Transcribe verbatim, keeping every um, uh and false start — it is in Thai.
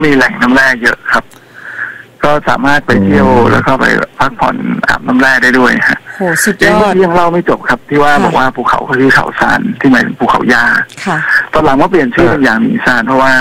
มีแหล่งน้ำแร่เยอะครับก็สามารถไปเที่ยวแล้วก็ไปพักผ่อนอาบน้ำแร่ได้ด้วยฮะโหสุดยอดยังเล่าไม่จบครับที่ว่าบอกว่าภูเขาก็คือเขาซานที่หมายถึงภูเขาหญ้าตอนหลังว่าเปลี่ยนชื่อเป็นอย่างหนีซานเพราะว่า